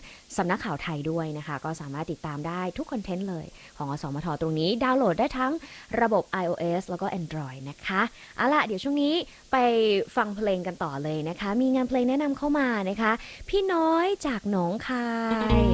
สำนักข่าวไทยด้วยนะคะก็สามารถติดตามได้ทุกคอนเทนต์เลยของอสมทตรงนี้ดาวน์โหลดได้ทั้งระบบ iOS แล้วก็ Android นะคะเอาล่ะเดี๋ยวช่วงนี้ไปฟังเพลงกันต่อเลยนะคะมีงานเพลงแนะนำเข้ามานะคะพี่น้อยจากหนองคาย